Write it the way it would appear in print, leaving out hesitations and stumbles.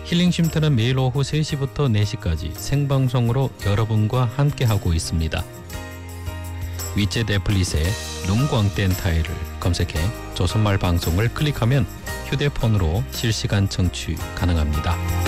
힐링 쉼터는 매일 오후 3시부터 4시까지 생방송으로 여러분과 함께하고 있습니다. 위챗 애플릿에 눈광땡 타이를 검색해 조선말 방송을 클릭하면 휴대폰으로 실시간 청취 가능합니다.